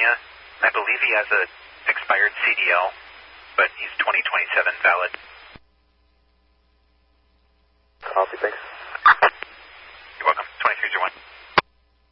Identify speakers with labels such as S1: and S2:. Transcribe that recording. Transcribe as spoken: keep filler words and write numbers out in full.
S1: California. I believe he has a expired C D L, but he's twenty twenty-seven valid.
S2: Copy, thanks.